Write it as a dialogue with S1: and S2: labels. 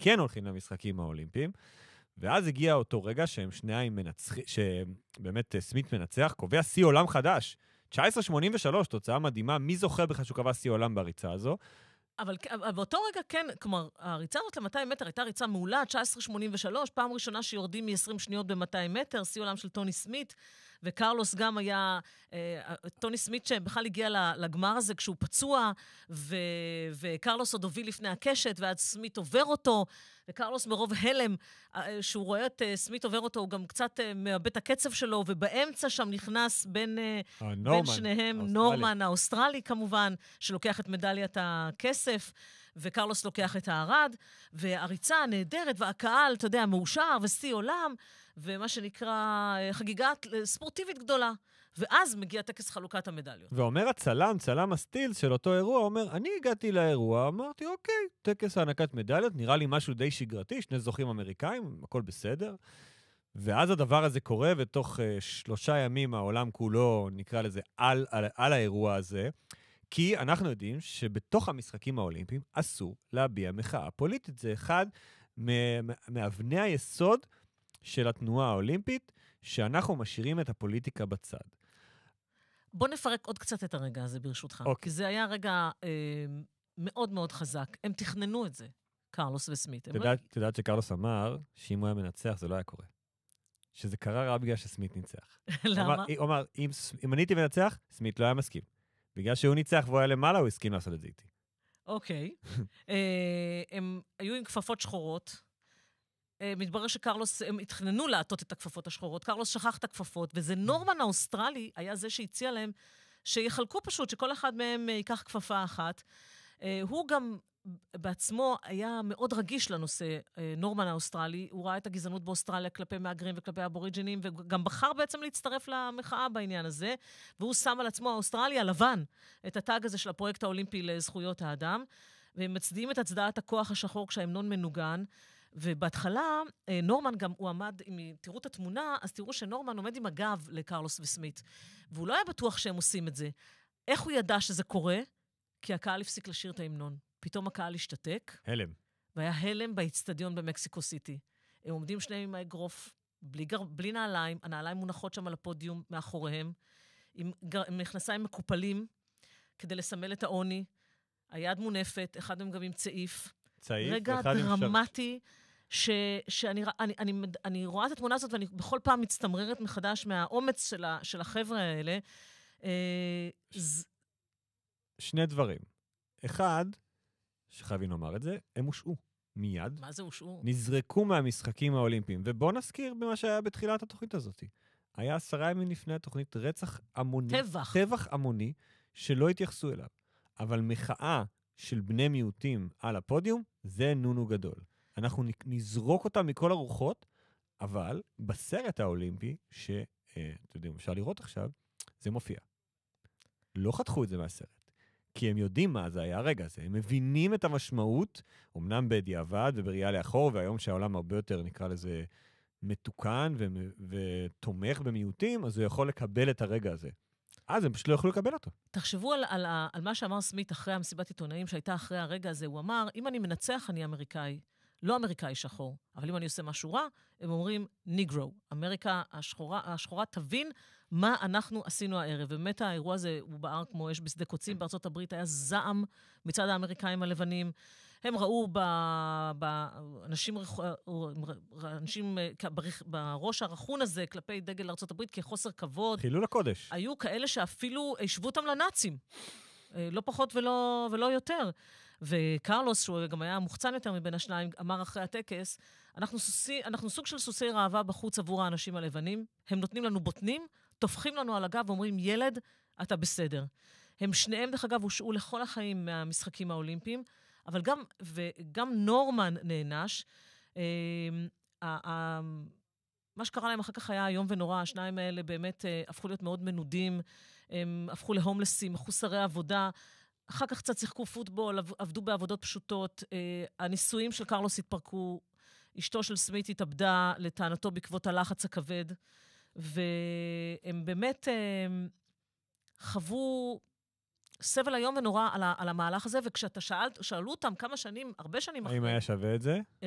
S1: כן הולכים למשחקים האולימפיים, ואז הגיע אותו רגע שהם שניים מנצחים, שבאמת סמית מנצח, קובע שיא עולם חדש, 19.83, תוצאה מדהימה, מי זוכר בכלל שהוא קבע שיא עולם בריצה הזו?
S2: אבל באותו רגע כן, כלומר, הריצה הזאת ל-200 מטר הייתה ריצה מעולה, 19.83, פעם ראשונה שיורדים מ-20 שניות ב-200 מטר, שיא עולם של טוני סמית, וקרלוס גם היה, טוני סמית שבכלל הגיע לגמר הזה כשהוא פצוע, וקרלוס עוד הוביל לפני הקשת, ועד סמית עובר אותו, וקרלוס מרוב הלם, שהוא רואה את סמית עובר אותו, הוא גם קצת מאבד את הקצב שלו, ובאמצע שם נכנס בין שניהם נורמן האוסטרלי כמובן, שלוקח את מדליית הכסף, וקרלוס לוקח את הערד, והריצה הנהדרת, והקהל, אתה יודע, מאושר, ושיא עולם, ומה שנקרא חגיגה ספורטיבית גדולה. ואז מגיע טקס חלוקת המדליות.
S1: ואומר הצלם, צלם הסטילס של אותו אירוע, אומר, אני הגעתי לאירוע, אמרתי, אוקיי, טקס הענקת מדליות, נראה לי משהו די שגרתי, שני זוכים אמריקאים, הכל בסדר. ואז הדבר הזה קורה, ותוך 3 ימים העולם כולו, נקרא לזה, על האירוע הזה, כי אנחנו יודעים שבתוך המשחקים האולימפיים אסור להביע מחאה פוליטית. זה אחד מאבני היסוד של התנועה האולימפית, שאנחנו משאירים את הפוליטיקה בצד.
S2: בוא נפרק עוד קצת את הרגע הזה ברשותך.
S1: אוקיי.
S2: כי זה היה רגע מאוד מאוד חזק. הם תכננו את זה, קרלוס וסמית.
S1: תדעת שקרלוס אמר שאם הוא היה מנצח זה לא היה קורה. שזה קרה רק בגלל שסמית ניצח.
S2: למה?
S1: הוא אמר, אם אני הייתי מנצח, סמית לא היה מסכים. בגלל שהוא ניצח והוא היה למעלה, הוא הסכים לעשות את זה איתי.
S2: אוקיי. הם היו עם כפפות שחורות. מתברר שקרלוס, הם התכננו לעטות את הכפפות השחורות. קרלוס שכח את הכפפות, וזה נורמן האוסטרלי היה זה שהציע להם שיחלקו פשוט, שכל אחד מהם ייקח כפפה אחת. הוא גם בעצמו היה מאוד רגיש לנושא, נורמן האוסטרלי. הוא ראה את הגזענות באוסטרליה כלפי מהגרים וכלפי הבוריג'ינים, וגם בחר בעצם להצטרף למחאה בעניין הזה, והוא שם על עצמו, האוסטרלי הלבן, את הטאג הזה של הפרויקט האולימפי לזכויות האדם, והם מצדיעים את הצדעת הכוח השחור כשההמנון מנוגן, ובהתחלה, נורמן גם, הוא עמד, אם תראו את התמונה, אז תראו שנורמן עומד עם הגב לקרלוס וסמית, והוא לא היה בטוח שהם עושים את זה. איך הוא ידע שזה קורה? כי הקהל הפסיק לשיר את ההמנון. פתאום הקהל השתתק.
S1: הלם. והיה
S2: הלם באצטדיון במקסיקו סיטי. הם עומדים שניהם עם האגרוף, בלי נעליים, הנעליים מונחות שם על הפודיום מאחוריהם, עם מכנסיים מקופלים, כדי לסמל את העוני, היד מונפת, אחד מהם גם עם צעיף. רגע דרמטי, שאני רואה את התמונה הזאת, ואני בכל פעם מצטמררת מחדש מהאומץ של החבר'ה האלה.
S1: שני דברים. אחד, שחייבים לומר את זה, הם הושעו מיד.
S2: מה זה הושעו?
S1: נזרקו מהמשחקים האולימפיים. ובואו נזכיר במה שהיה בתחילת התוכנית הזאת. היה 10 ימים לפני התוכנית רצח המוני. טבח המוני, שלא התייחסו אליו. אבל מחאה של בני מיעוטים על הפודיום, זה נונו גדול. אנחנו נזרוק אותם מכל הרוחות, אבל בסרט האולימפי, שאתם יודעים, אפשר לראות עכשיו, זה מופיע. לא חתכו את זה מהסרט. כי הם יודעים מה זה היה הרגע הזה. הם מבינים את המשמעות, אמנם בדיעבד ובראייה לאחור, והיום שהעולם הרבה יותר, נקרא לזה, מתוקן ותומך במיעוטים, אז הוא יכול לקבל את הרגע הזה. אז הם פשוט לא יכולו לקבל אותו.
S2: תחשבו על מה שאמר סמית אחרי המסיבת עיתונאים, שהייתה אחרי הרגע הזה. הוא אמר, אם אני מנצח, אני אמריקאי. לא אמריקאי שחור. אבל אם אני עושה משהו רע, הם אומרים, ניגרו. אמריקה השחורה תבין מה אנחנו עשינו הערב. באמת האירוע הזה הוא בער כמו אש בשדה קוצים. בארצות הברית היה זעם מצד האמריקאים הלבנים. הם ראו אנשים בראש הרחון הזה כלפי דגל ארצות הברית כחוסר כבוד.
S1: חילול הקודש.
S2: היו כאלה שאפילו השוו אותם לנאצים. לא פחות ולא יותר. וקרלוס, שהוא גם היה מוחצן יותר מבין השניים, אמר אחרי הטקס, אנחנו סוג של סוסי ראווה בחוץ עבור האנשים הלבנים, הם נותנים לנו בוטנים, תופחים לנו על הגב ואומרים, ילד, אתה בסדר. הם שניהם, דרך אגב, הושעו לכל החיים מהמשחקים האולימפיים, אבל גם נורמן נענש. מה שקרה להם אחר כך היה היום ונורא, השניים האלה באמת הפכו להיות מאוד מנודים, הם הפכו להומלסים, מחוסרי עבודה, אחר כך קצת שיחקו פוטבול, עבדו בעבודות פשוטות, הניסויים של קרלוס התפרקו, אשתו של סמית התאבדה לטענתו בעקבות הלחץ הכבד, והם באמת חוו סבל היום ונורא על המהלך הזה, וכשאתה שאלו אותם כמה שנים, הרבה שנים אחרי...
S1: האם היה שווה את זה?